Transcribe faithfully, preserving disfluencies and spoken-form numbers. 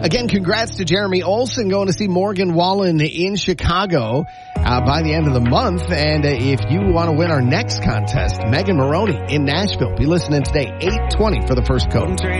Again, congrats to Jeremy Olson going to see Morgan Wallen in Chicago uh, by the end of the month. And uh, if you want to win our next contest, Megan Maroney in Nashville. Be listening today, eight twenty for the First Coat.